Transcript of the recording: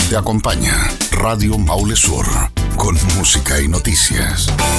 Te acompaña Radio Maule Sur con música y noticias.